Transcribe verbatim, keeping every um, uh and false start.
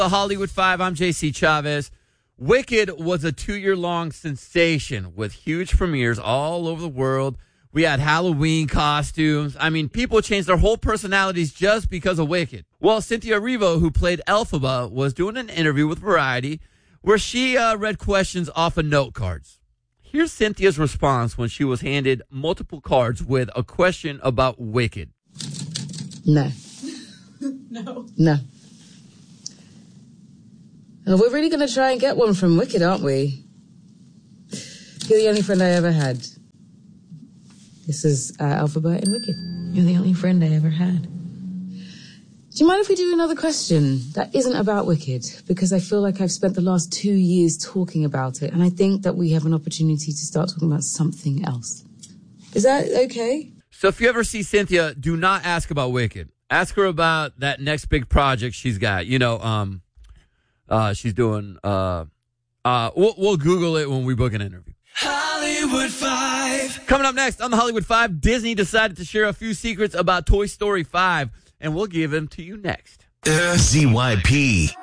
The Hollywood Five, I'm J C Chavez. Wicked was a two-year-long sensation with huge premieres all over the world. We had Halloween costumes. I mean, people changed their whole personalities just because of Wicked. Well, Cynthia Erivo, who played Elphaba, was doing an interview with Variety where she uh, read questions off of note cards. Here's Cynthia's response when she was handed multiple cards with a question about Wicked. No. No. No. Oh, we're really going to try and get one from Wicked, aren't we? You're the only friend I ever had. This is uh, Elphaba in Wicked. You're the only friend I ever had. Do you mind if we do another question that isn't about Wicked? Because I feel like I've spent the last two years talking about it, and I think that we have an opportunity to start talking about something else. Is that okay? So if you ever see Cynthia, do not ask about Wicked. Ask her about that next big project she's got. You know, um... Uh, she's doing, uh, uh, we'll, we'll Google it when we book an interview. Hollywood Five. Coming up next on the Hollywood Five, Disney decided to share a few secrets about Toy Story five, and we'll give them to you next. Uh, Z Y P.